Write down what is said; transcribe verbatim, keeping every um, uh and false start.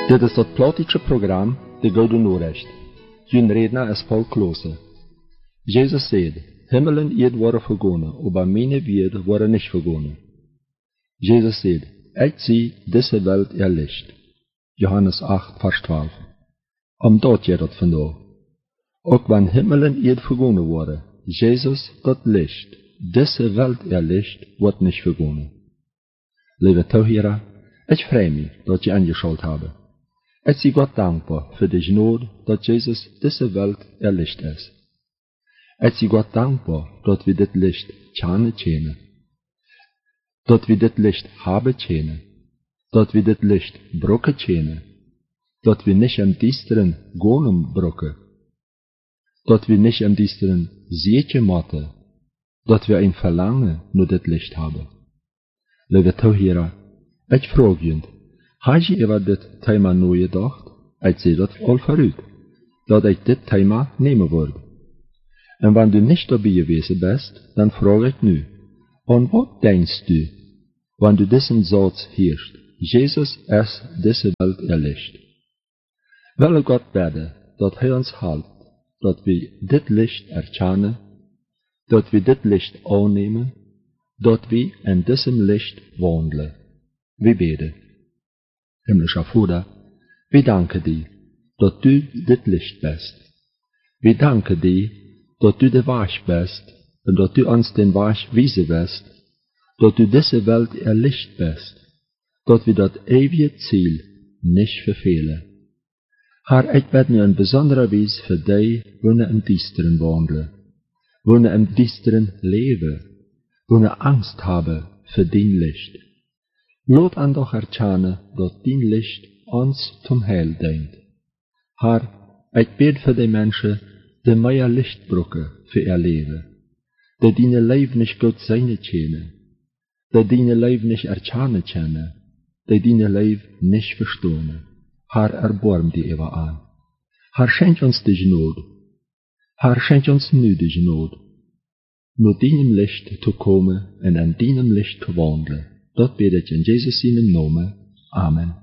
Dit is dat plotische programma, de Gouden Noorrecht. Jun redner is Paul Klose. Jesus said, Himmel en eerd worden vergonnen, aber meine Werte worden nicht vergonnen. Jesus said, ich zie deze Welt erlicht. Johannes acht, vers twaalf. Omdat je dat vandaag. Ook wanneer Himmel en eerd vergonnen worden, Jesus, dat licht, deze Welt erlicht, wordt niet vergonnen. Lieve toehoorder, ich freue mich, dat je angeschaut habe. Ich zie Gott dankbar für die Gnade, dat Jesus diese Welt erlicht ist. Ich zie Gott dankbar, dat wir dit Licht kennen kennen. Dat wir dit Licht haben kennen. Dat wir dit Licht brokken kennen. Dat wir nicht im Düsteren gonen brokken. Dat wir nicht im Düsteren sehen moeten. Dat wir ein Verlangen naar dit Licht haben. Lieve toehoorder, ich frage je, heb je over dit thema nooit gedacht? Ik zie dat al vooruit, dat ik dit thema nemen word. En wanneer du niet daarbij geweest bent, dan vraag ik nu, aan wat denkst du, wanneer du deze Satz heerst, Jezus is deze Welt erlicht? Wil ik God bidden, dat Hij ons helpt, dat we dit licht erkennen, dat we dit licht aannemen, dat we in diesem licht wandelen. We bidden. Himmlischer Vater, wir danken dir, dat du dit licht bist. Wir danken dir, dat du de Weg bist en dat du ons den Weg wijzen wirst, dat du deze Welt erlicht bist, dat we dat eeuwige Ziel nicht verfehlen. Herr, ik bid nu in bijzondere wijze voor die, wanneer im Düsteren wandelen, wanneer im Düsteren leven, wanneer Angst hebben voor dien licht. Laat ons doch erkennen dat dien licht ons zum Heil dient. Herr, ik bid voor die mensen die meer licht brokken voor ihr leven, die dienen leven niet goed zijn kennen, die dienen leven niet erkennen kennen, die dienen leven niet verstaan. Herr, erbarm die even aan. Herr, schenk ons de genade. Herr, schenk ons nu de genade, naar dienem licht te komen en in dienem licht te wandelen. Dat bid ik in Jezus' naam. Amen.